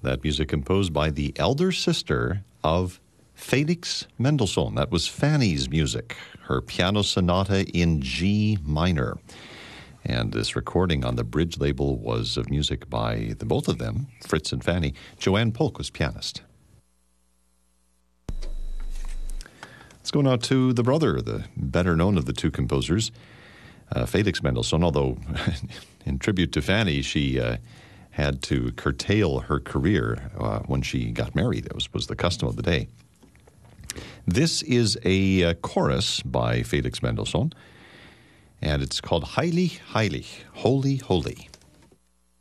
That music composed by the elder sister of Felix Mendelssohn. That was Fanny's music, her piano sonata in G minor. And this recording on the Bridge label was of music by both of them, Fritz and Fanny. Joanne Polk was pianist. Let's go now to the brother, the better known of the two composers, Felix Mendelssohn, although in tribute to Fanny, she had to curtail her career when she got married. That was the custom of the day. This is a chorus by Felix Mendelssohn, and it's called Heilig, Heilig, Holy, Holy.